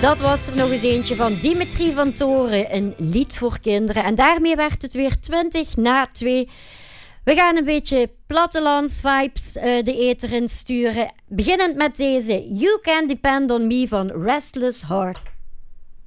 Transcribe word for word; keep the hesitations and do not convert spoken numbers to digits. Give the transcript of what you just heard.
Dat was er nog eens eentje van Dimitri van Toren, een lied voor kinderen. En daarmee werd het weer twintig na twee. We gaan een beetje plattelands-vibes uh, de eter in sturen. Beginnend met deze You Can Depend on Me van Restless Heart.